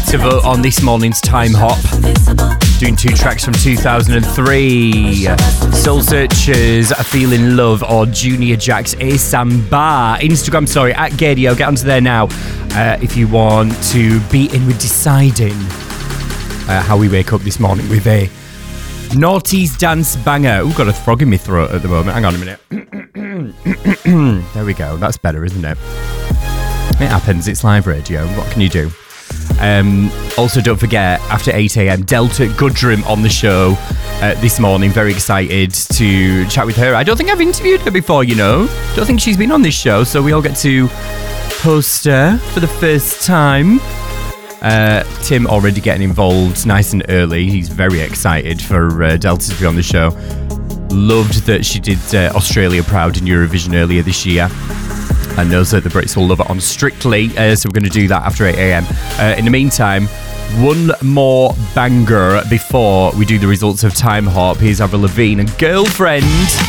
to vote on this morning's Time Hop. Doing 2 tracks from 2003. Soul Searchers, Feeling Love, or Junior Jack's A Samba. Instagram story at Gadio. Get onto there now if you want to be in with deciding how we wake up this morning with a Naughty's Dance banger. Ooh, got a frog in my throat at the moment. Hang on a minute. There we go. That's better, isn't it? It happens. It's live radio. What can you do? Also, don't forget, after 8 a.m, Delta Goodrum on the show this morning. Very excited to chat with her. I don't think I've interviewed her before, you know. Don't think she's been on this show, so we all get to host her for the first time. Tim already getting involved nice and early. He's very excited for Delta to be on the show. Loved that she did Australia proud in Eurovision earlier this year. And knows that the Brits will love it on Strictly. So we're going to do that after 8 a.m. In the meantime, one more banger before we do the results of Time Hop. Here's Avril Lavigne and Girlfriend.